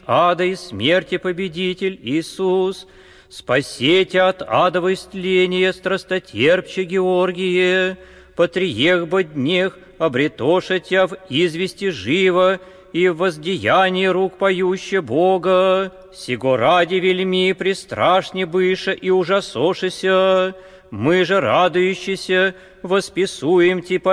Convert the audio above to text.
ада и смерти победитель Иисус, спасете от адовой стления страстотерпче Георгие, потриех боднех обретоша тя в извести живо и в воздеянии рук поюще Бога, сего ради вельми пристрашне быша и ужасошися, мы же радующийся восписуем ти